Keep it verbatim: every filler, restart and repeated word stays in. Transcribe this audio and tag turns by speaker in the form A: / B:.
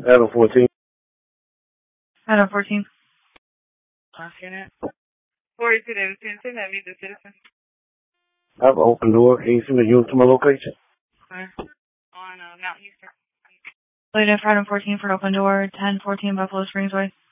A: Adam fourteen.
B: Adam fourteen.
C: Last unit. forty-two Davidson, that means the citizen.
A: I have an open door. Can you send the unit to my location?
C: Okay. On uh, Mount Houston.
B: Later for Adam fourteen for open door, ten fourteen Buffalo Springs Way.